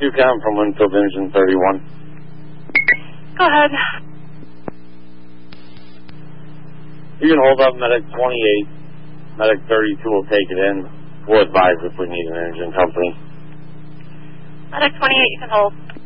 You can from Winfield Engine 31. Go ahead. You can hold up Medic 28. Medic 32 will take it in. We'll advise if we need an engine company. Medic 28, you can hold.